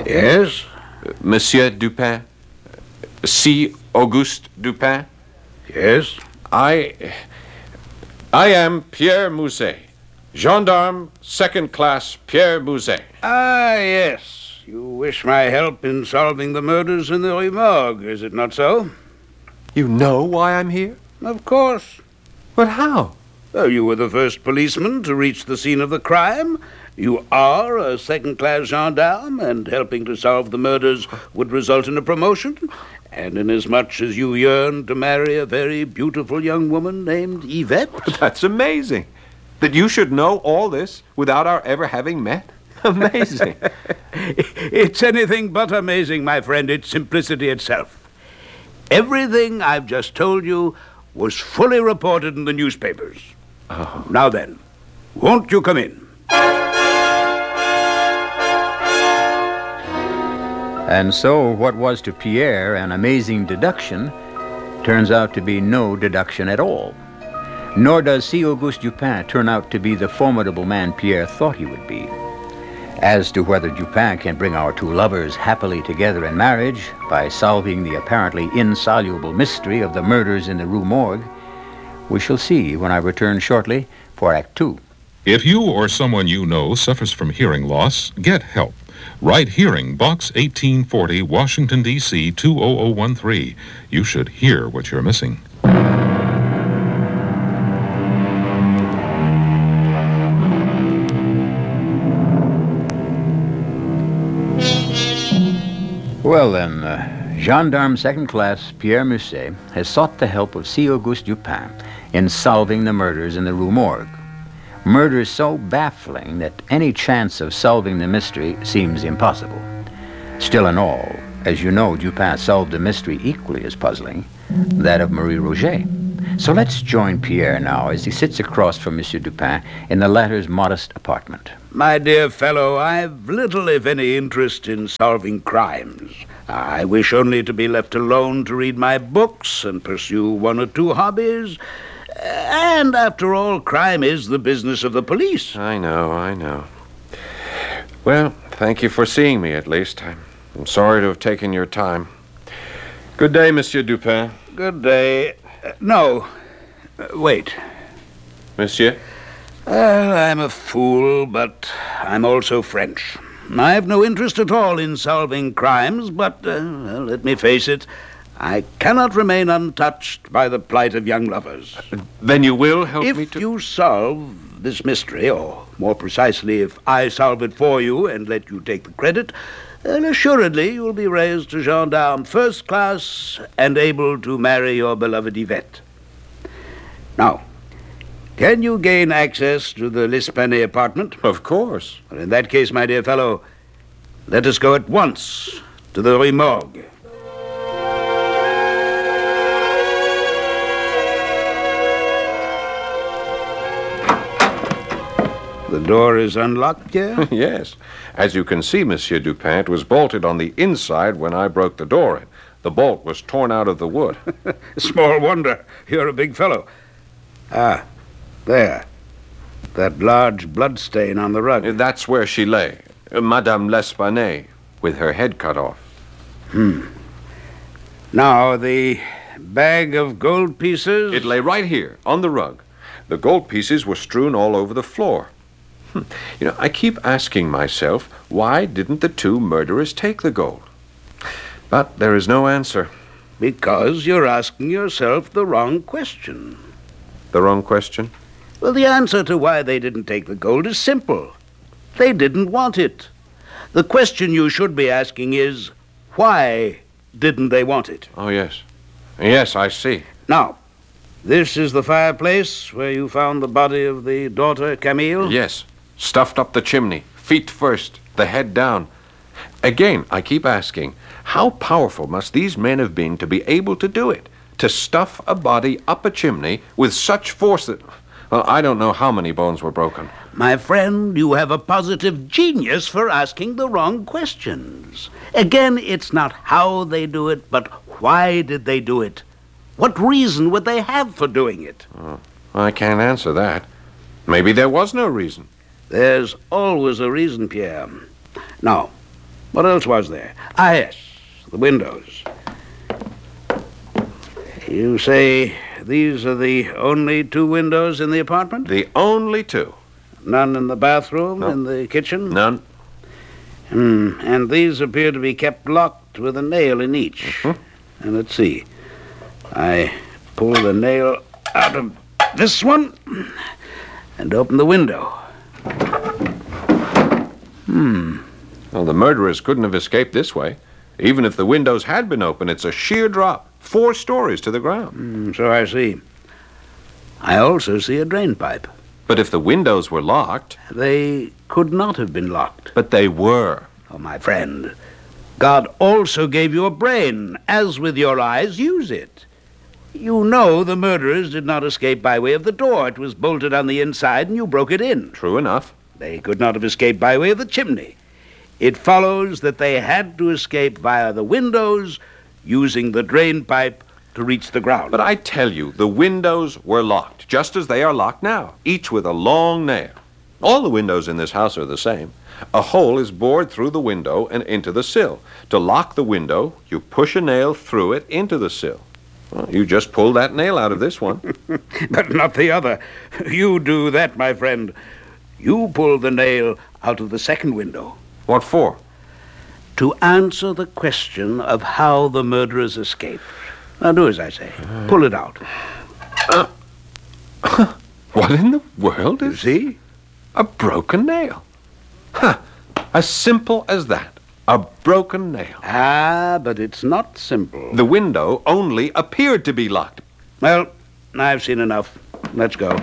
Yes? Monsieur Dupin? C. Auguste Dupin? Yes? I am Pierre Mouzet. Gendarme, second class, Pierre Mouzet. Ah, yes. You wish my help in solving the murders in the Rue Morgue, is it not so? You know why I'm here? Of course. But how? Oh, you were the first policeman to reach the scene of the crime. You are a second-class gendarme, and helping to solve the murders would result in a promotion. And inasmuch as you yearn to marry a very beautiful young woman named Yvette... That's amazing. That you should know all this without our ever having met. Amazing. It's anything but amazing, my friend. It's simplicity itself. Everything I've just told you was fully reported in the newspapers. Oh. Now then, won't you come in? And so what was to Pierre an amazing deduction turns out to be no deduction at all. Nor does C. Auguste Dupin turn out to be the formidable man Pierre thought he would be. As to whether Dupin can bring our two lovers happily together in marriage by solving the apparently insoluble mystery of the murders in the Rue Morgue, we shall see when I return shortly for Act Two. If you or someone you know suffers from hearing loss, get help. Write Hearing, Box 1840, Washington, D.C. 20013. You should hear what you're missing. Well then, Gendarme Second Class Pierre Mouzet has sought the help of C. Auguste Dupin in solving the murders in the Rue Morgue. Murders so baffling that any chance of solving the mystery seems impossible. Still in all, as you know, Dupin solved a mystery equally as puzzling, that of Marie Roget. So let's join Pierre now as he sits across from Monsieur Dupin in the latter's modest apartment. My dear fellow, I've little, if any, interest in solving crimes. I wish only to be left alone to read my books and pursue one or two hobbies. And after all, crime is the business of the police. I know. Well, thank you for seeing me, at least. I'm sorry to have taken your time. Good day, Monsieur Dupin. Good day. No. Wait. Monsieur? I'm a fool, but I'm also French. I have no interest at all in solving crimes, but, let me face it, I cannot remain untouched by the plight of young lovers. Then you will help me If you solve this mystery, or more precisely, if I solve it for you and let you take the credit, then assuredly you will be raised to gendarme first class and able to marry your beloved Yvette. Now, can you gain access to the L'Espanaye apartment? Of course. Well, in that case, my dear fellow, let us go at once to the Rue Morgue. The door is unlocked, Pierre? Yes. As you can see, Monsieur Dupin, it was bolted on the inside when I broke the door in. The bolt was torn out of the wood. Small wonder. You're a big fellow. Ah, there. That large blood stain on the rug. That's where she lay. Madame L'Espanaye, with her head cut off. Now, the bag of gold pieces? It lay right here, on the rug. The gold pieces were strewn all over the floor. You know, I keep asking myself, why didn't the two murderers take the gold? But there is no answer. Because you're asking yourself the wrong question. The wrong question? Well, the answer to why they didn't take the gold is simple. They didn't want it. The question you should be asking is, why didn't they want it? Oh, yes. Yes, I see. Now, this is the fireplace where you found the body of the daughter, Camille? Yes. Stuffed up the chimney, feet first, the head down. Again, I keep asking, how powerful must these men have been to be able to do it? To stuff a body up a chimney with such force that... Well, I don't know how many bones were broken. My friend, you have a positive genius for asking the wrong questions. Again, it's not how they do it, but why did they do it? What reason would they have for doing it? Oh, I can't answer that. Maybe there was no reason. There's always a reason, Pierre. Now, What else was there? Ah, yes, the windows. You say these are the only 2 windows in the apartment? The only 2. None in the bathroom, No. in the kitchen? None. And these appear to be kept locked with a nail in each. And let's see. I pull the nail out of this one and open the window. Well, the murderers couldn't have escaped this way. Even if the windows had been open, it's a sheer drop, 4 stories to the ground. So I see. I also see a drain pipe. But if the windows were locked... They could not have been locked. But they were. Oh, my friend, God also gave you a brain. As with your eyes, use it. You know the murderers did not escape by way of the door. It was bolted on the inside and you broke it in. True enough. They could not have escaped by way of the chimney. It follows that they had to escape via the windows, using the drain pipe to reach the ground. But I tell you, the windows were locked, just as they are locked now, each with a long nail. All the windows in this house are the same. A hole is bored through the window and into the sill. To lock the window, you push a nail through it into the sill. Well, you just pull that nail out of this one. But not the other. You do that, my friend. You pull the nail out of the second window. What for? To answer the question of how the murderers escaped. Now do as I say. Pull it out. What in the world You is see? a broken nail? Huh. As simple as that. A broken nail. Ah, but it's not simple. The window only appeared to be locked. Well, I've seen enough. Let's go.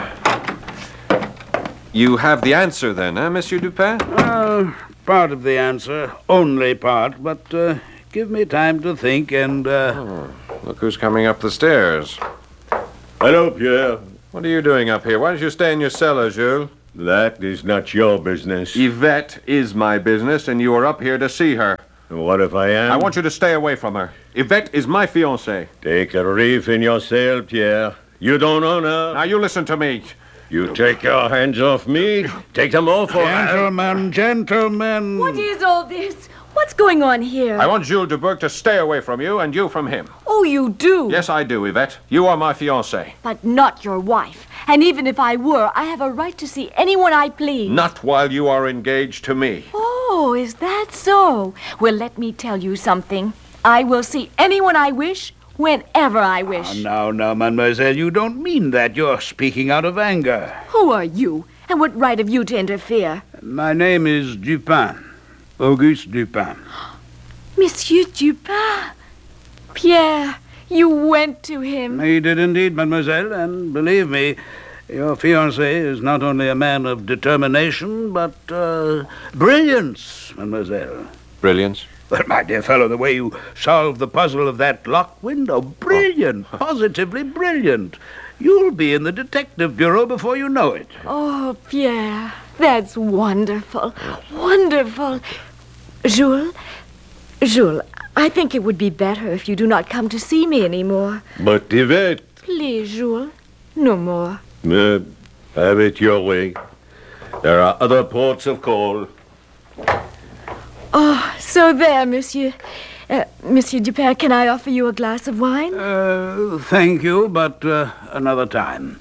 You have the answer then, Monsieur Dupin? Part of the answer. Only part. But give me time to think and... Look who's coming up the stairs. Hello, Pierre. What are you doing up here? Why don't you stay in your cellar, Jules? That is not your business. Yvette is my business, and you are up here to see her. What if I am? I want you to stay away from her. Yvette is my fiancée. Take a reef in your sail, Pierre. You don't own her. Now, you listen to me. You take your hands off me. Take them off or... Gentlemen. What is all this? What's going on here? I want Jules Dubourg to stay away from you, and you from him. Oh, you do? Yes, I do, Yvette. You are my fiancée. But not your wife. And even if I were, I have a right to see anyone I please. Not while you are engaged to me. Oh, is that so? Well, let me tell you something. I will see anyone I wish, whenever I wish. Now, mademoiselle, you don't mean that. You're speaking out of anger. Who are you? And what right have you to interfere? My name is Dupin. Auguste Dupin. Monsieur Dupin. Pierre, you went to him. He did indeed, mademoiselle, and believe me, your fiancé is not only a man of determination, but brilliance, mademoiselle. Brilliance? Well, my dear fellow, the way you solved the puzzle of that locked window, brilliant, positively brilliant. You'll be in the detective bureau before you know it. Oh, Pierre, that's wonderful. Wonderful. Jules, I think it would be better if you do not come to see me anymore. But Yvette... Please, Jules, no more. Have it your way. There are other ports of call. Oh, so there, monsieur. Monsieur Dupin, can I offer you a glass of wine? Thank you, but another time.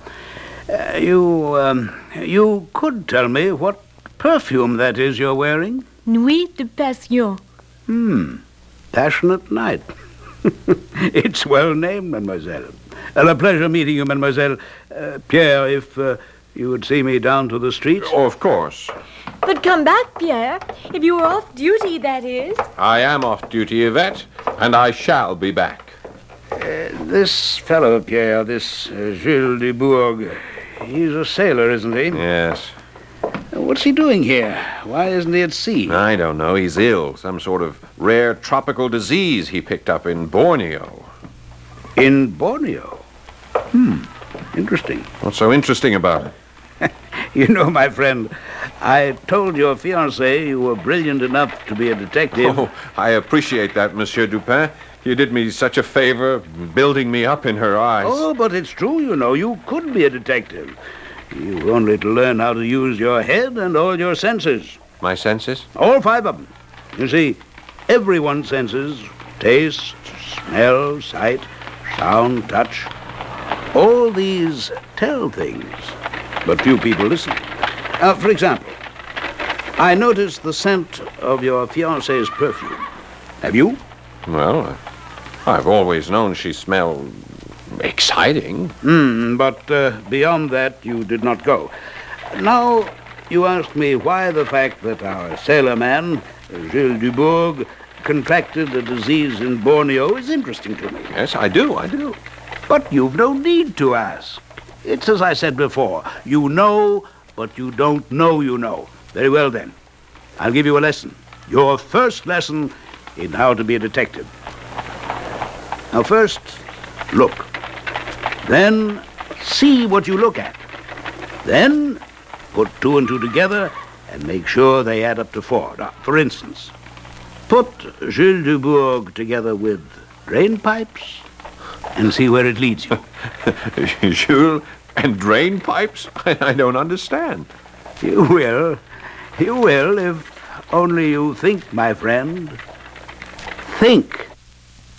You could tell me what perfume that is you're wearing? Nuit de Passion. Passionate night. It's well named, mademoiselle. A pleasure meeting you, mademoiselle. Pierre, if you would see me down to the street. Oh, of course. But come back, Pierre. If you were off duty, that is. I am off duty, Yvette, and I shall be back. This fellow, Pierre, this Jules Dubourg, he's a sailor, isn't he? Yes. What's he doing here? Why isn't he at sea? I don't know. He's ill. Some sort of rare tropical disease he picked up in Borneo. In Borneo? Interesting. What's so interesting about it? You know, my friend, I told your fiancée you were brilliant enough to be a detective. Oh, I appreciate that, Monsieur Dupin. You did me such a favor, building me up in her eyes. Oh, but it's true, you know. You could be a detective. You've only to learn how to use your head and all your senses. My senses? All 5 of them. You see, everyone's senses, taste, smell, sight, sound, touch, all these tell things, but few people listen. For example, I noticed the scent of your fiancée's perfume. Have you? Well, I've always known she smelled exciting. But beyond that, you did not go. Now, you ask me why the fact that our sailor man, Gilles Dubourg, contracted a disease in Borneo is interesting to me. Yes, I do. But you've no need to ask. It's as I said before. You know, but you don't know you know. Very well, then. I'll give you a lesson. Your first lesson in how to be a detective. Now, first, look. Then, see what you look at. Then, put 2 and 2 together and make sure they add up to 4. Now, for instance, put Gilles Dubourg together with drain pipes and see where it leads you. Jules and drain pipes? I don't understand. You will. You will, if only you think, my friend. Think.